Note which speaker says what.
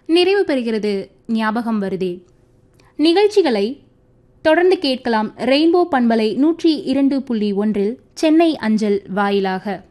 Speaker 1: நிறைவு பெறுகிறது ஞாபகம் வருதே. நிகழ்ச்சிகளை தொடர்ந்து கேட்கலாம் ரெயின்போ பண்பலை 102.1 சென்னை அஞ்சல் வாயிலாக.